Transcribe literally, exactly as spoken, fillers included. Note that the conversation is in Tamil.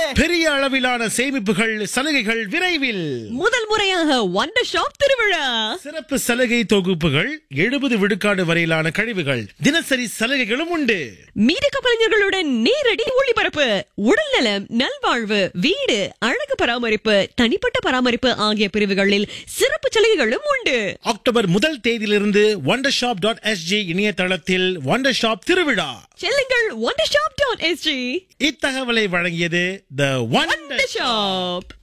பெரிய அளவிலான சேமிப்புகள் சலுகைகள் விரைவில். முதல் முறையாக வண்டர் ஷாப் திருவிழா. சிறப்பு சலுகை தொகுப்புகள், எழுபது விழுக்காடு வரையிலான கழிவுகள், தினசரி சலுகைகளும் உண்டு. மீது கலைஞர்களுடன் நேரடி ஒளிபரப்பு, உடல் நலம், நல்வாழ்வு, வீடு, அழகு பராமரிப்பு, தனிப்பட்ட பராமரிப்பு ஆகிய பிரிவுகளில் சிறப்பு சலுகைகளும் உண்டு. அக்டோபர் முதல் தேதியிலிருந்து வண்டர் ஷாப் டாட் எஸ்ஜி இணையதளத்தில் வண்டர் ஷாப் திருவிழா. செல்லுங்கள் வண்டர் ஷாப் டாட் எஸ்ஜி. இத்தகவலை வழங்கியது த வண்டர் ஷாப்.